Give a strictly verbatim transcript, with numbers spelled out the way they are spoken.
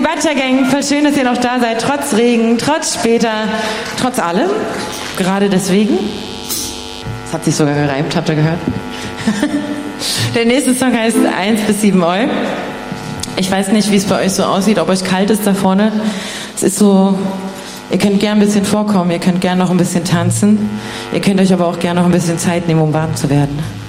Butcher Gang, voll schön, dass ihr noch da seid, trotz Regen, trotz später, trotz allem. Gerade deswegen. Das hat sich sogar gereimt, habt ihr gehört? Der nächste Song heißt eins bis sieben Eu. Ich weiß nicht, wie es bei euch so aussieht, ob euch kalt ist da vorne. Es ist so, ihr könnt gern ein bisschen vorkommen, ihr könnt gern noch ein bisschen tanzen. Ihr könnt euch aber auch gern noch ein bisschen Zeit nehmen, um warm zu werden.